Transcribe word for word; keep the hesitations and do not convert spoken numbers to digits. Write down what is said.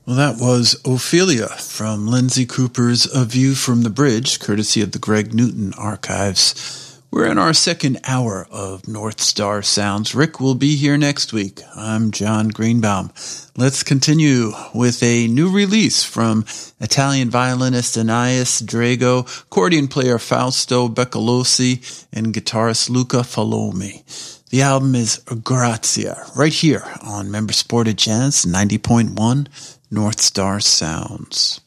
Well, that was Ophelia from Lindsay Cooper's A View from the Bridge, courtesy of the Greg Newton Archives. We're in our second hour of North Star Sounds. Rick will be here next week. I'm John Greenbaum. Let's continue with a new release from Italian violinist Anias Drago, accordion player Fausto Beccalosi, and guitarist Luca Falomi. The album is Grazia, right here on Member Supported Jazz ninety point one North Star Sounds.